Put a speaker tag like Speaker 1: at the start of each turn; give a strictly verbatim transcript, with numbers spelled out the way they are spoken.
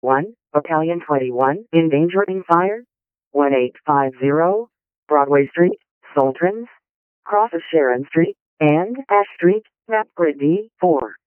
Speaker 1: one, Battalion twenty-one, endangering fire. one eight five zero, Broadway Street, Sultrans, cross of Sharon Street, and Ash Street, map grid D, four.